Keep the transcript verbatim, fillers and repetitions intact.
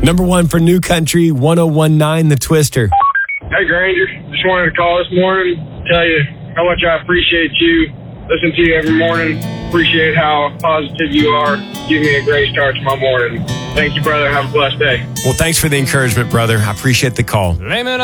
Number one for New Country, one oh one point nine The Twister. Hey, Granger. Just wanted to call this morning, tell you how much I appreciate you. Listen to you every morning. Appreciate how positive you are. Give me a great start to my morning. Thank you, brother. Have a blessed day. Well, thanks for the encouragement, brother. I appreciate the call.